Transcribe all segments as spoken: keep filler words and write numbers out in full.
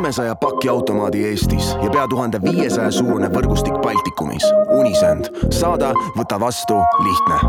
kolmesaja paki automaadi Eestis ja pea tuhande viiesaja suurune võrgustik Baltikumis. Unisend. Saada, võta vastu, lihtne.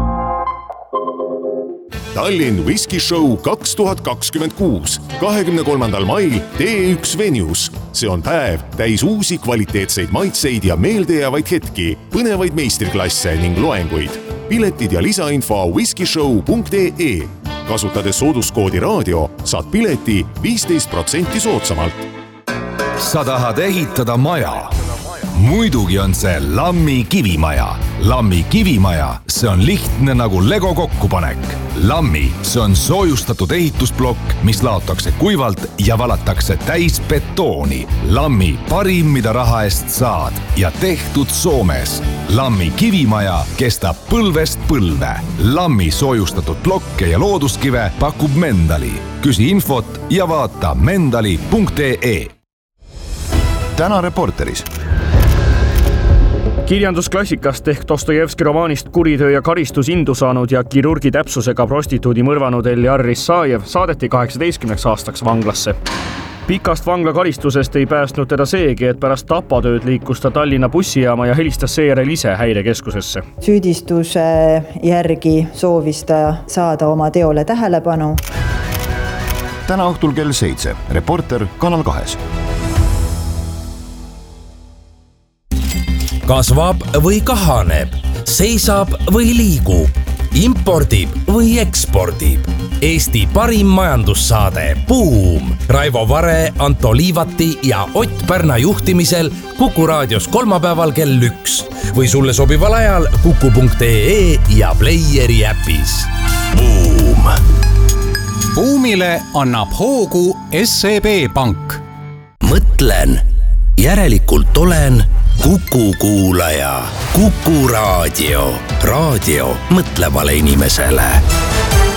Tallinn Whisky Show kaks tuhat kakskümmend kuus. kahekümne kolmandal mail T üks Venues. See on päev täis uusi kvaliteetseid maitseid ja meeldejäävaid hetki, põnevaid meistriklasse ning loenguid. Piletid ja lisainfo whiskyshow punkt ee. Kasutades sooduskoodi raadio, saad pileti viisteist protsenti soodsamalt. Sa tahad ehitada maja? Muidugi on see Lammi kivimaja. Lammi kivimaja, see on lihtne nagu Lego kokkupanek. Lammi, see on soojustatud ehitusblokk, mis laotakse kuivalt ja valatakse täis betooni. Lammi parim, mida raha eest saad ja tehtud Soomes. Lammi kivimaja kestab põlvest põlve. Lammi soojustatud blokke ja looduskive pakub Mendali. Küsi infot ja vaata mendali punkt ee. Täna Reporteris. Kirjandusklassikast ehk Dostojevski romaanist Kuritöö ja karistus indu saanud ja kirurgi täpsusega prostituudi mõrvanud Eljar Risajev saadeti kaheksateistkümneks aastaks vanglasse. Pikast vanglakaristusest ei päästnud teda seegi, et pärast tapatööd liikus ta Tallinna bussijaama ja helistas seejärel ise häirekeskusesse. Süüdistuse järgi soovis ta saada oma teole tähelepanu. Täna õhtul kell seitse. Reporter Kanal kahes. Kasvab või kahaneb, seisab või liigub, impordib või ekspordib. Eesti parim majandussaade Buum. Raivo Vare, Anto Liivati ja Ott Pärna juhtimisel Kuku raadios kolmapäeval kell üks või sulle sobival ajal kuku punkt ee ja Playeri äpis. Buum. Buumile annab hoogu S E B Pank. Mõtlen, järelikult olen Kuku kuulaja. Kuku raadio. Raadio mõtlevale inimesele.